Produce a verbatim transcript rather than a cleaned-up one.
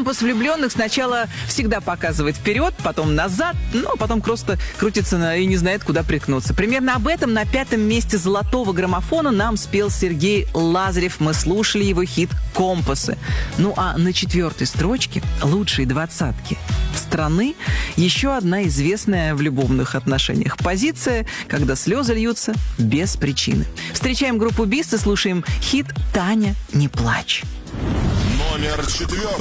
Компас влюбленных сначала всегда показывает вперед, потом назад, ну, а потом просто крутится на, и не знает, куда приткнуться. Примерно об этом на пятом месте золотого граммофона нам спел Сергей Лазарев. Мы слушали его хит «Компасы». Ну, а на четвертой строчке лучшей двадцатки страны еще одна известная в любовных отношениях позиция, когда слезы льются без причины. Встречаем группу «Бис» и слушаем хит «Таня, не плачь». Номер четвертый.